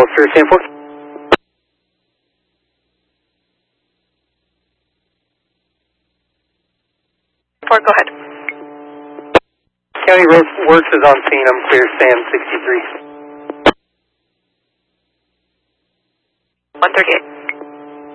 Sir Stanford. Ford, go ahead. County Road Works is on scene. I'm clear, Sam 63. 138.